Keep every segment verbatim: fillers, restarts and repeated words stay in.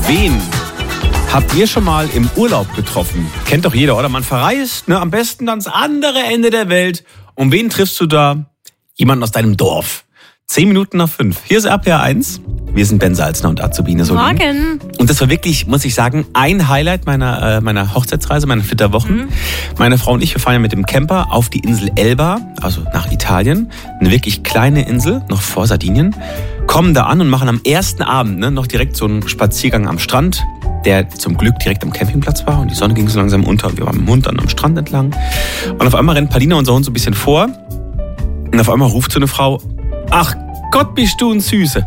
Wen habt ihr schon mal im Urlaub getroffen? Kennt doch jeder, oder? Man verreist, ne, am besten ans andere Ende der Welt. Und wen triffst du da? Jemanden aus deinem Dorf. Zehn Minuten nach fünf. Hier ist R P R eins. Wir sind Ben Salzner und Azubine Solin. Morgen. Und das war wirklich, muss ich sagen, ein Highlight meiner, äh, meiner Hochzeitsreise, meiner Flitterwochen. Mhm. Meine Frau und ich, wir fahren ja mit dem Camper auf die Insel Elba, also nach Italien. Eine wirklich kleine Insel, noch vor Sardinien. Kommen da an und machen am ersten Abend ne, noch direkt so einen Spaziergang am Strand, der zum Glück direkt am Campingplatz war. Und die Sonne ging so langsam unter und wir waren mit dem Hund dann am Strand entlang. Und auf einmal rennt Palina, unser Hund, so ein bisschen vor. Und auf einmal ruft so eine Frau, ach Gott, bist du ein Süße.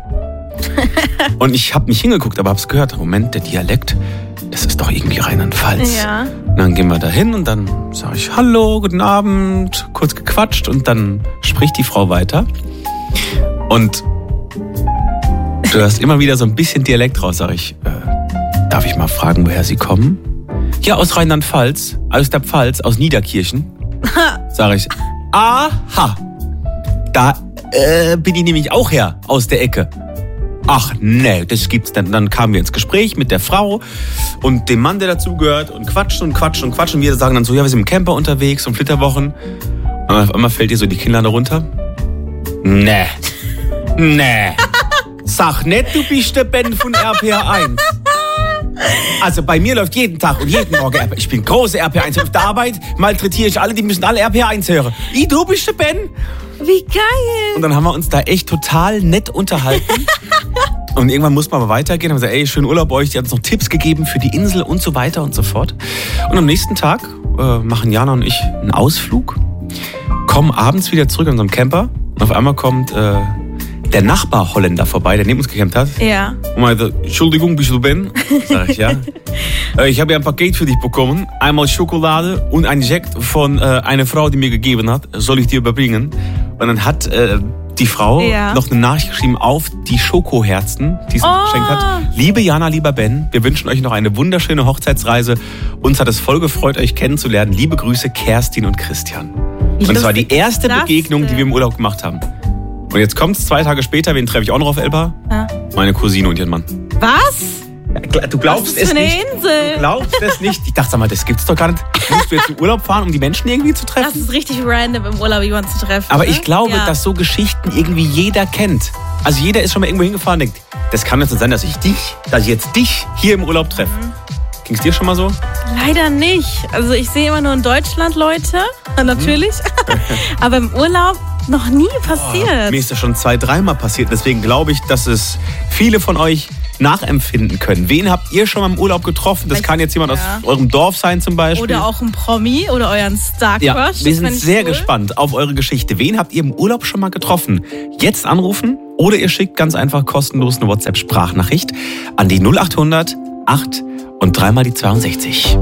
Und ich habe nicht hingeguckt, aber hab's gehört. Moment, der Dialekt, das ist doch irgendwie Rheinland-Pfalz. Ja. Und dann gehen wir da hin und dann sage ich, hallo, guten Abend, kurz gequatscht und dann spricht die Frau weiter. Und du hörst immer wieder so ein bisschen Dialekt raus, sag ich, äh, darf ich mal fragen, woher Sie kommen? Ja, aus Rheinland-Pfalz, aus der Pfalz, aus Niederkirchen. Sag ich, aha, da äh, bin ich nämlich auch her, aus der Ecke. Ach nee, das gibt's dann. Dann kamen wir ins Gespräch mit der Frau und dem Mann, der dazugehört und quatschen und quatschen und quatschen. Und wir sagen dann so, ja, wir sind im Camper unterwegs und Flitterwochen. Und auf einmal fällt ihr so die Kinnlade runter. Nee, nee. Sag nicht, du bist der Ben von R P R eins. Also bei mir läuft jeden Tag und jeden Morgen R P R. Ich bin große R P R eins. Auf der Arbeit malträtiere ich alle, die müssen alle R P R eins hören. I, du bist der Ben. Wie geil. Und dann haben wir uns da echt total nett unterhalten. Und irgendwann muss man aber weitergehen. Haben wir gesagt, ey, schönen Urlaub euch. Die haben uns noch Tipps gegeben für die Insel und so weiter und so fort. Und am nächsten Tag äh, machen Jana und ich einen Ausflug, kommen abends wieder zurück in unserem Camper. Und auf einmal kommt äh, der Nachbar Holländer vorbei, der neben uns gecampt hat. Ja. Und meinte, Entschuldigung, bist du Ben? Sag ich, ja. äh, ich habe ja ein Paket für dich bekommen. Einmal Schokolade und ein Sekt von äh, einer Frau, die mir gegeben hat. Soll ich dir überbringen? Und dann hat äh, die Frau ja. noch eine Nachricht geschrieben auf die Schokoherzen, die sie oh. geschenkt hat. Liebe Jana, lieber Ben, wir wünschen euch noch eine wunderschöne Hochzeitsreise. Uns hat es voll gefreut, euch kennenzulernen. Liebe Grüße, Kerstin und Christian. Wie und es war die erste das Begegnung, denn? die wir im Urlaub gemacht haben. Und jetzt kommt's zwei Tage später, wen treffe ich auch noch auf Elba? Ja. Meine Cousine und ihren Mann. Was? Ja, du glaubst Was ist es für eine nicht. Insel? Du glaubst es nicht. Ich dachte, sag mal, das gibt's doch gar nicht. Musst du jetzt in Urlaub fahren, um die Menschen irgendwie zu treffen? Das ist richtig random, im Urlaub jemanden zu treffen. Aber ne? ich glaube, ja. dass so Geschichten irgendwie jeder kennt. Also jeder ist schon mal irgendwo hingefahren und denkt, das kann jetzt nicht sein, dass ich dich, dass ich jetzt dich hier im Urlaub treffe. Mhm. Ging's dir schon mal so? Leider nicht. Also ich sehe immer nur in Deutschland Leute, natürlich. Mhm. Aber im Urlaub noch nie passiert. Oh, mir ist das schon zwei, dreimal passiert. Deswegen glaube ich, dass es viele von euch nachempfinden können. Wen habt ihr schon mal im Urlaub getroffen? Das Vielleicht, kann jetzt jemand ja. aus eurem Dorf sein zum Beispiel. Oder auch ein Promi oder euren Star-Crush. Ja, wir sind sehr cool. gespannt auf eure Geschichte. Wen habt ihr im Urlaub schon mal getroffen? Jetzt anrufen oder ihr schickt ganz einfach kostenlos eine WhatsApp-Sprachnachricht an die null acht hundert acht und dreimal die zweiundsechzig.